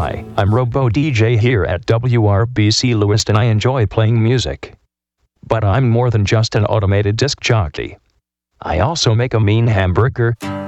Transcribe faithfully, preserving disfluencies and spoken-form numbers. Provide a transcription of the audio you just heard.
Hi, I'm Robo D J here at W R B C Lewiston. I enjoy playing music. But I'm more than just an automated disc jockey. I also make a mean hamburger,